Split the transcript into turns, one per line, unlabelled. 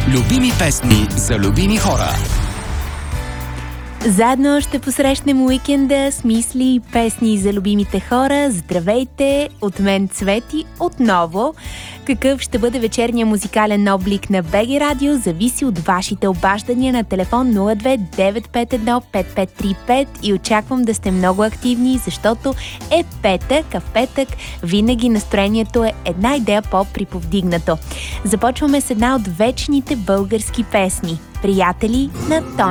Любими песни за любими хора.
Заедно ще посрещнем уикенда с мисли и песни за любимите хора. Здравейте! От мен Цвети отново. Какъв ще бъде вечерния музикален облик на БГ Радио зависи от вашите обаждания на телефон 02-951-5535 и очаквам да сте много активни, защото е петък, а в петък винаги настроението е една идея по-приповдигнато. Започваме с една от вечните български песни. Приятели на Тони.